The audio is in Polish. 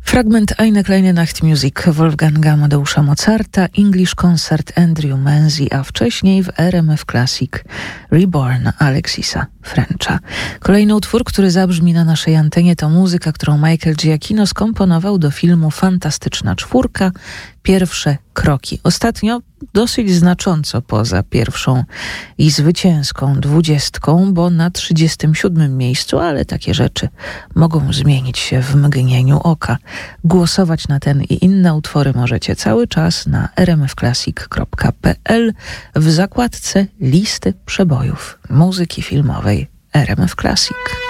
Fragment Eine kleine Nachtmusik Wolfganga Amadeusza Mozarta, English Concert Andrew Menzi, a wcześniej w RMF Classic Reborn Alexisa Frencha. Kolejny utwór, który zabrzmi na naszej antenie, to muzyka, którą Michael Giacchino skomponował do filmu Fantastyczna Czwórka, Pierwsze kroki. Ostatnio dosyć znacząco poza pierwszą i zwycięską 20, bo na 37 miejscu, ale takie rzeczy mogą zmienić się w mgnieniu oka. Głosować na ten i inne utwory możecie cały czas na rmfclassic.pl w zakładce listy przebojów muzyki filmowej RMF Classic.